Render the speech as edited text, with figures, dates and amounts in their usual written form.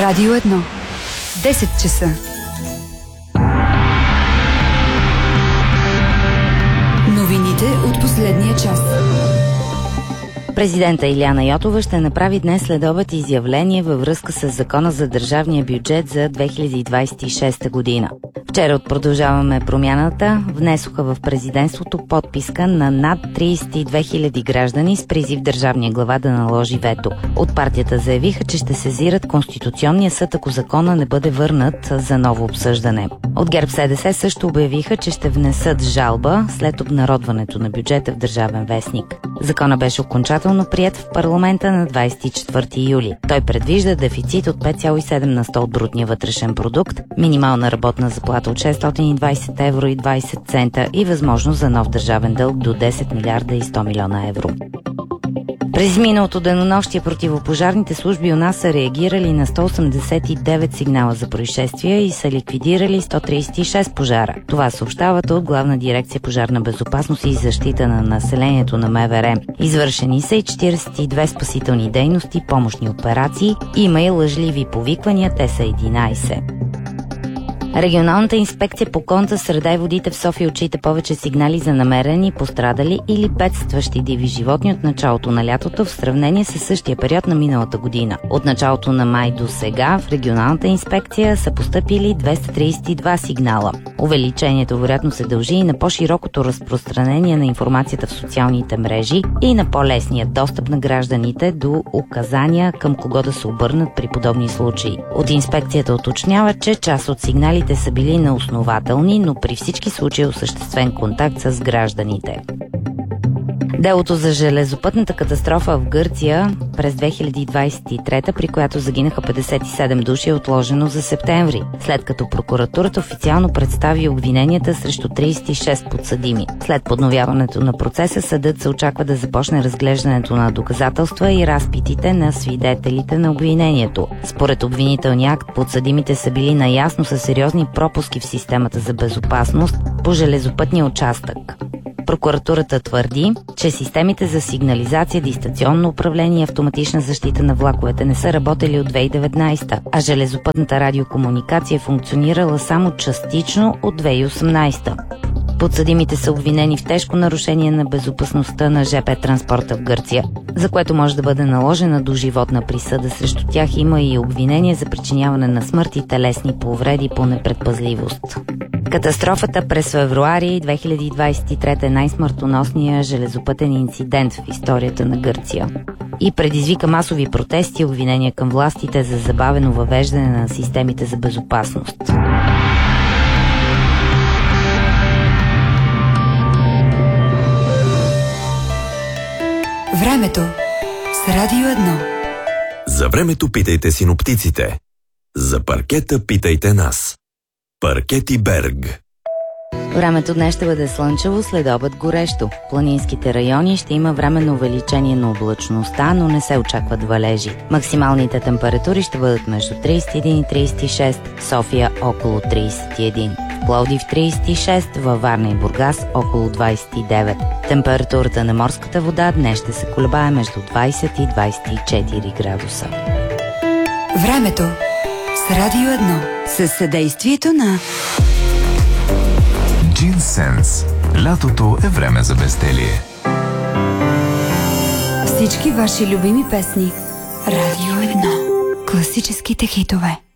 Радио 1. 10 часа. Новините от последния час. Президента Илияна Йотова ще направи днес следобед изявление във връзка с Закона за държавния бюджет за 2026 година. Вчера от Продължаваме промяната внесоха в президентството подписка на над 32 000 граждани с призив държавния глава да наложи вето. От партията заявиха, че ще сезират Конституционния съд, ако закона не бъде върнат за ново обсъждане. От ГЕРБ-СДС също обявиха, че ще внесат жалба след обнародването на бюджета в Държавен вестник. Закона беше окончателно приет в парламента на 24 юли. Той предвижда дефицит от 5,7 на 100 от брутния вътрешен продукт, минимална работна заплата от 620 евро и 20 цента и възможност за нов държавен дълг до 10 милиарда и 100 милиона евро. През миналото денонощие противопожарните служби у нас са реагирали на 189 сигнала за происшествия и са ликвидирали 136 пожара. Това съобщават от Главна дирекция пожарна безопасност и защита на населението на МВР. Извършени са и 42 спасителни дейности, помощни операции, има и лъжливи повиквания, те са 11. Регионалната инспекция по околната среда и водите в София отчита повече сигнали за намерени, пострадали или бедстващи диви животни от началото на лятото в сравнение с същия период на миналата година. От началото на май до сега в регионалната инспекция са постъпили 232 сигнала. Увеличението вероятно се дължи и на по-широкото разпространение на информацията в социалните мрежи и на по-лесния достъп на гражданите до указания към кого да се обърнат при подобни случаи. От инспекцията уточнява, че част от сигналите са били неоснователни, но при всички случаи осъществен контакт с гражданите. Делото за железопътната катастрофа в Гърция през 2023, при която загинаха 57 души, е отложено за септември, след като прокуратурата официално представи обвиненията срещу 36 подсъдими. След подновяването на процеса, съдът се очаква да започне разглеждането на доказателства и разпитите на свидетелите на обвинението. Според обвинителния акт, подсъдимите са били наясно с сериозни пропуски в системата за безопасност по железопътния участък. Прокуратурата твърди, че системите за сигнализация, дистанционно управление и автоматична защита на влаковете не са работели от 2019, а железопътната радиокомуникация е функционирала само частично от 2018. Подсъдимите са обвинени в тежко нарушение на безопасността на ЖП транспорта в Гърция, за което може да бъде наложена доживотна присъда. Срещу тях има и обвинение за причиняване на смърт и телесни повреди по непредпазливост. Катастрофата през февруари 2023 е най-смъртоносният железопътен инцидент в историята на Гърция и предизвика масови протести и обвинения към властите за забавено въвеждане на системите за безопасност. Времето с Радио 1. За времето питайте синоптиците. За паркета питайте нас. Паркети Берг. Времето днес ще бъде слънчево, следобед горещо. В планинските райони ще има временно увеличение на облачността, но не се очакват валежи. Максималните температури ще бъдат между 31 и 36, София около 31. Пловдив 36, във Варна и Бургас около 29. Температурата на морската вода днес ще се колебае между 20 и 24 градуса. Времето с Радио 1 със съдействието на Джинсенс. Лятото е време за безделие. Всички ваши любими песни. Радио 1. Класическите хитове.